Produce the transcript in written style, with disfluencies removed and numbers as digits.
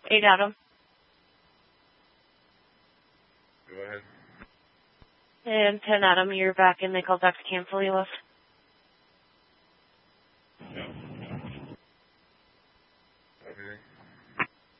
8 Adam. Go ahead. And 10 Adam, you're back and they called back to cancel you left.